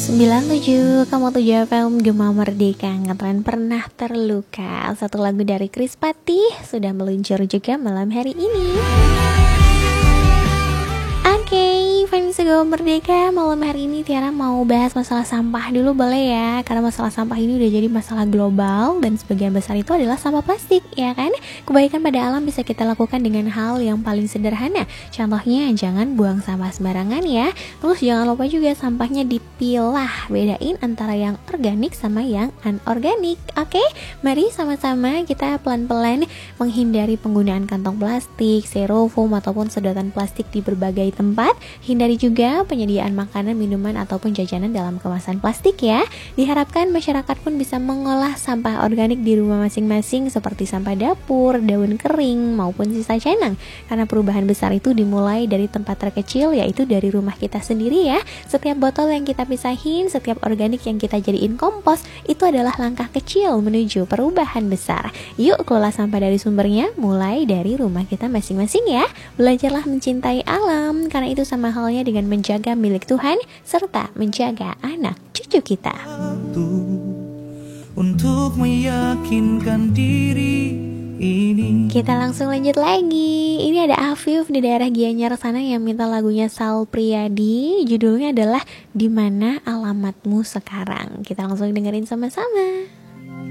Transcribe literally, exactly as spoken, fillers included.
sembilan tujuh koma tujuh F M Gema Merdeka, ngetren pernah terluka. Satu lagu dari Chris Patih sudah meluncur juga malam hari ini. Oke, fans Gema Merdeka, malam hari ini Tiara mau bahas masalah sampah dulu boleh ya? Karena masalah sampah ini udah jadi masalah global dan sebagian besar itu adalah sampah plastik, ya kan? Kebaikan pada alam bisa kita lakukan dengan hal yang paling sederhana. Contohnya jangan buang sampah sembarangan ya. Terus jangan lupa juga sampahnya dipilah, bedain antara yang organik sama yang anorganik. Oke, mari sama-sama kita pelan-pelan menghindari penggunaan kantong plastik, styrofoam ataupun sedotan plastik di berbagai tempat. Hindari juga penyediaan makanan, minuman ataupun jajanan dalam kemasan plastik ya. Diharapkan masyarakat pun bisa mengolah sampah organik di rumah masing-masing seperti sampah dapur, daun kering maupun sisa canang. Karena perubahan besar itu dimulai dari tempat terkecil, yaitu dari rumah kita sendiri ya. Setiap botol yang kita pisahin, setiap organik yang kita jadiin kompos, itu adalah langkah kecil menuju perubahan besar. Yuk kelola sampah dari sumbernya, mulai dari rumah kita masing-masing ya. Belajarlah mencintai alam, karena itu sama halnya dengan menjaga milik Tuhan serta menjaga anak cucu kita. Untuk meyakinkan diri ini. Kita langsung lanjut lagi. Ini ada Afif di daerah Gianyar sana yang minta lagunya Sal Priadi. Judulnya adalah Di Mana Alamatmu Sekarang. Kita langsung dengerin sama-sama.